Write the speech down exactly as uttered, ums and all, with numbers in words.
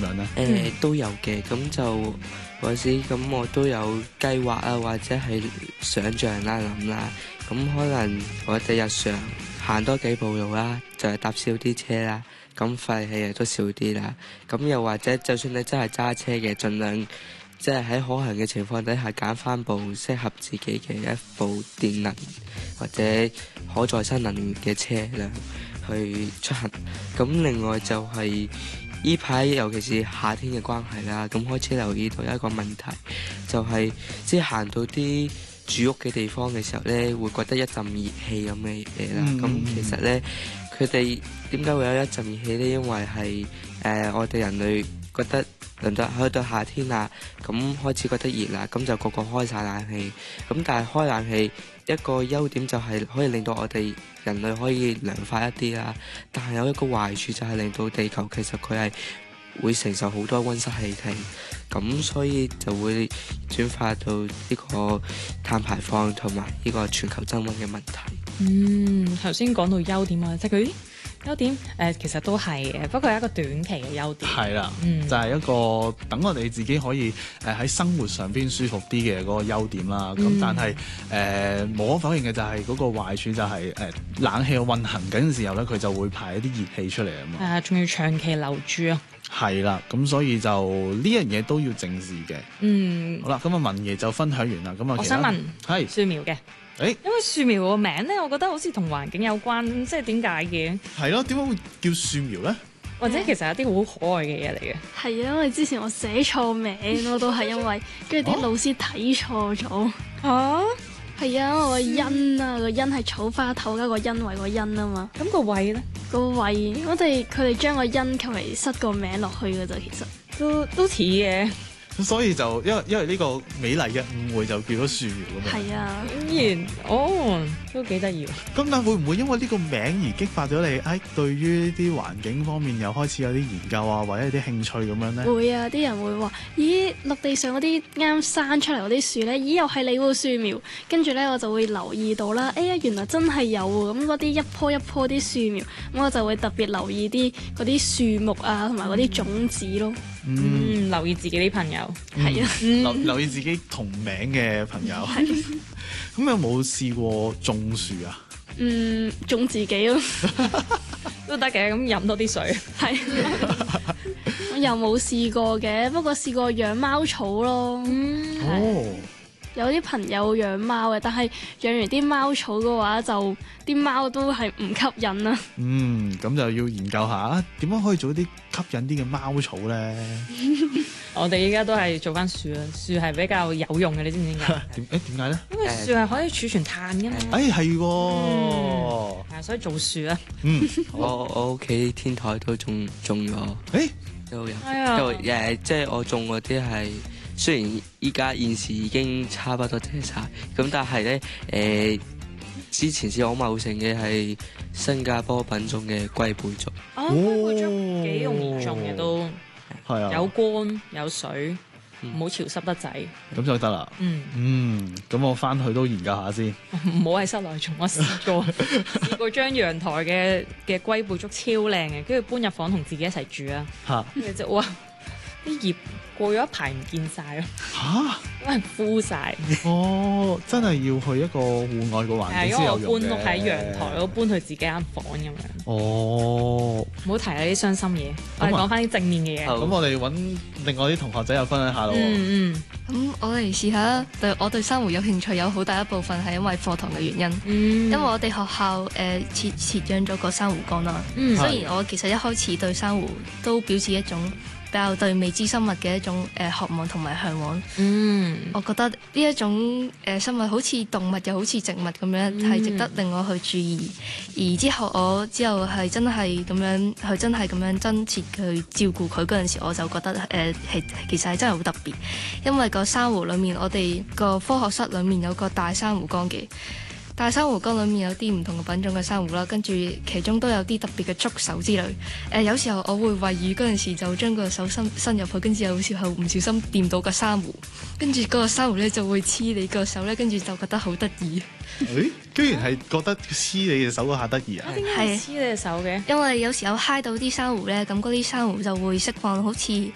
樣呢？ 誒、呃、都有嘅，咁就嗰時咁我都有計劃啊，或者係想像啦、諗啦，咁可能我哋日常行多幾步路啦，就係搭少啲車啦，咁廢氣亦都少啲啦，咁又或者就算你真係揸車嘅，盡量即係喺可行嘅情況底下揀翻部適合自己嘅一部電能或者可再生能源嘅車輛去出行。咁另外就係呢排尤其是夏天嘅關係啦，咁開始留意到一個問題，就係即係行到啲住屋嘅地方嘅時候呢，會覺得一陣熱氣咁嘅嘢啦。咁、嗯、其實呢，佢哋點解會有一陣熱氣呢？因為係誒、呃、我哋人類覺得輪到去到夏天啦，咁開始覺得熱啦，咁就個個開晒冷氣。咁但係開冷氣一個優點就係可以令到我哋人類可以涼快一啲啦，但係有一個壞處就係令到地球其實佢係會承受好多溫室氣體，咁所以就會轉化到呢個碳排放同埋呢個全球增溫嘅問題。 嗯，頭先講到優點啊，即係佢優點誒、呃，其實都係嘅，不過係一個短期嘅優點。係啦，嗯、就係一個等我哋自己可以誒喺、呃、生活上邊舒服啲嘅嗰個優點啦。咁、嗯、但係誒無可否認嘅就係嗰個壞處就係、是、誒、呃、冷氣運行緊嘅時候咧，佢就會排一啲熱氣出嚟啊嘛。係啊，仲要長期留住啊。係啦，咁所以就呢樣嘢都要正視嘅。嗯，好啦，咁啊文爺就分享完啦。咁啊，我想問係樹苗嘅。誒，因為樹苗個名咧，我覺得好似同環境有關，即係點解嘅？係咯，點解會叫樹苗咧？或者其實有啲好可愛嘅嘢嚟嘅。係啊，因為之前我寫錯名，我都係因為跟住啲老師睇錯咗。嚇？係啊，我個欣啊，個欣係草花頭加個欣慰個欣啊嘛。咁個惠咧？個惠，我哋佢哋將個欣求其塞個名落去㗎咋，其實都都似嘅。所以就因為因為呢個美麗嘅誤會就叫咗樹苗咁樣。係啊，竟然哦，都幾得意。咁但會唔會因為呢個名而激發咗你誒對於呢啲環境方面又開始有啲研究啊，或者有啲興趣咁樣咧？會啊，啲人會話：咦，陸地上嗰啲啱生出嚟嗰啲樹咧，咦又係你喎樹苗。跟住咧我就會留意到啦，哎呀原來真係有喎。咁嗰啲一棵一棵啲樹苗，咁我就會特別留意啲嗰啲樹木啊，同埋嗰啲種子咯。嗯，嗯，留意自己啲朋友，係啊、嗯，留留意自己同名嘅朋友。係，咁有冇試過種樹啊？嗯，種自己咯，都得嘅。咁飲多啲水，係。我又冇試過嘅，不過試過養貓草咯。嗯，哦。有啲朋友養貓嘅，但係養完啲貓草嘅話，就啲貓都係唔吸引啦。嗯，咁就要研究下點樣可以做啲吸引啲嘅貓草咧。我哋依家都係做翻樹啦，樹係比較有用嘅，你知唔知點解？點誒點解咧？因為樹係可以儲存碳嘅嘛。誒係喎，係所以做樹啦。嗯，我我屋企天台都種種咗，誒都有，都誒即係我種嗰啲係。雖然依家現時已經差不多謝晒，咁但係咧誒，之前是好茂盛嘅係新加坡品種嘅龜背竹。哦，龜背竹幾容易種嘅都，係啊，有光有水，唔好潮濕得滯，咁就得啦。嗯嗯，咁我翻去都研究下先。唔好喺室內種，我試過試過將陽台嘅嘅龜背竹超靚嘅，跟住搬入房同自己一齊住啊。嚇！跟住就哇啲葉。過咗一排唔見晒咯，嚇，因為枯晒。哦，真係要去一個戶外嘅環境先有用嘅。因為我搬屋喺陽台，我搬去自己間房咁樣。哦，唔好提下啲傷心嘢，我哋講翻啲正面嘅嘢。咁我哋揾另外啲同學仔又分享下咯。嗯嗯。咁我嚟試下，對我對珊瑚有興趣，有好大一部分係因為課堂嘅原因。嗯。因為我哋學校誒設設養咗個珊瑚缸啦。嗯。雖然我其實一開始對珊瑚都表示一種比較對未知生物嘅一種誒、呃、渴望同埋嚮往。嗯，我覺得呢一種誒、呃、生物好似動物又好似植物咁樣，係、嗯、值得令我去注意。而之後我之後係真係咁樣，佢真係咁樣真切去照顧佢嗰陣時，我就覺得誒係、呃、其實係真係好特別。因為個珊瑚裡面，我哋個科學室裡面有個大珊瑚缸嘅。大珊瑚缸裏面有啲唔同嘅品種嘅珊瑚啦，跟住其中都有啲特別嘅觸手之類。誒、呃、有時候我會餵魚嗰陣時，就將個手伸伸入去，跟住有時候唔小心掂到個珊瑚，跟住嗰個珊瑚咧就會黐你個手咧，跟住就覺得好得意。誒，居然係覺得黐你嘅手嗰下得意啊！點解黐你隻手嘅？因為有時候揩到啲珊瑚咧，咁嗰啲珊瑚就會釋放好似